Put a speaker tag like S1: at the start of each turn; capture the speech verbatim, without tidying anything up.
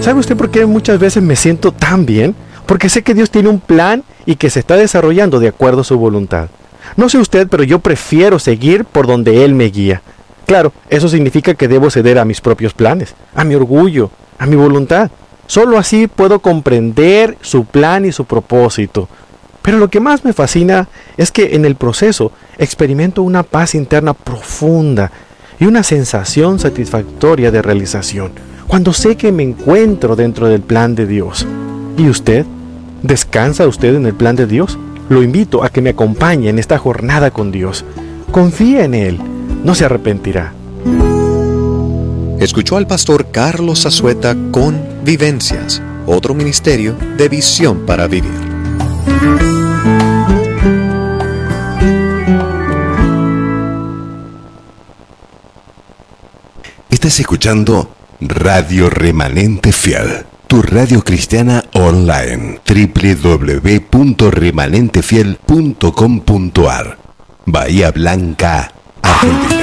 S1: ¿Sabe usted por qué muchas veces me siento tan bien? Porque sé que Dios tiene un plan y que se está desarrollando de acuerdo a su voluntad. No sé usted, pero yo prefiero seguir por donde Él me guía. Claro, eso significa que debo ceder a mis propios planes, a mi orgullo, a mi voluntad. Solo así puedo comprender su plan y su propósito. Pero lo que más me fascina es que en el proceso experimento una paz interna profunda y una sensación satisfactoria de realización, cuando sé que me encuentro dentro del plan de Dios. ¿Y usted? ¿Descansa usted en el plan de Dios? Lo invito a que me acompañe en esta jornada con Dios. Confía en Él, no se arrepentirá.
S2: Escuchó al pastor Carlos Azueta con Vivencias, otro ministerio de visión para vivir.
S3: Estás escuchando Radio Remanente Fiel, tu radio cristiana online, doble u doble u doble u punto remanente fiel punto com punto a r, Bahía Blanca, Argentina.